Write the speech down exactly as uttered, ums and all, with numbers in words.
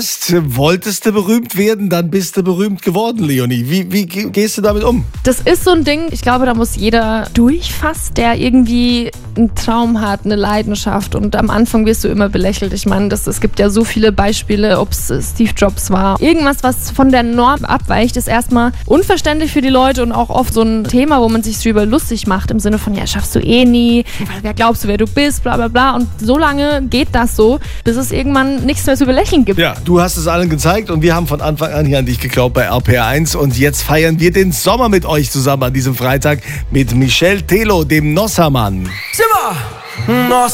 hast, wolltest du berühmt werden, dann bist du berühmt geworden, Leonie. Wie, wie gehst du damit um? Das ist so ein Ding, ich glaube, da muss jeder durch fast, der irgendwie einen Traum hat, eine Leidenschaft, und am Anfang wirst du immer belächelt. Ich meine, das, es gibt ja so viele Beispiele, ob es Steve Jobs war. Irgendwas, was von der Norm abweicht, ist erstmal unverständlich für die Leute und auch oft so ein Thema, wo man sich drüber lustig macht, im Sinne von, ja, schaffst du eh nie, wer glaubst du, wer du bist, bla bla bla. Und so lange geht das so, bis es irgendwann nichts mehr zu belächeln gibt. Ja, du hast es allen gezeigt und wir haben von Anfang an hier an dich geglaubt bei R P R eins, und jetzt feiern wir den Sommer mit euch zusammen an diesem Freitag mit Michel Telo, dem Nossermann. Zimmer!